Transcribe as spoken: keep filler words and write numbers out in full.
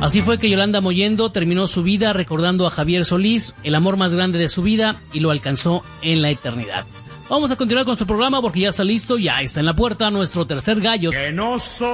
Así fue que Yolanda Mollendo terminó su vida recordando a Javier Solís, el amor más grande de su vida, y lo alcanzó en la eternidad. Vamos a continuar con su programa porque ya está listo, ya está en la puerta nuestro tercer gallo. Que no soy